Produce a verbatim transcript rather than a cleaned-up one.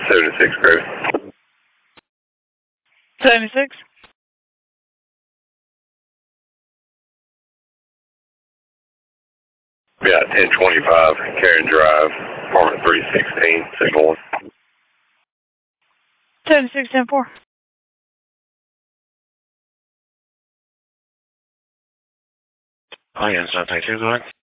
seventy-six, Grove. seventy-six? Yeah, ten twenty-five, Karen Drive, apartment three sixteen, signal one. seventy-six ten four. Oh, yeah, it's not thank you. Go ahead.